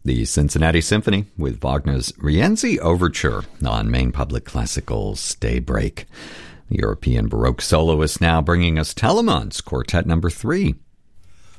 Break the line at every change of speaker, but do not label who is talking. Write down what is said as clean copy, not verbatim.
the Cincinnati Symphony with Wagner's Rienzi Overture on Maine Public Classical's Daybreak. The European Baroque soloist now bringing us Telemann's Quartet No. 3,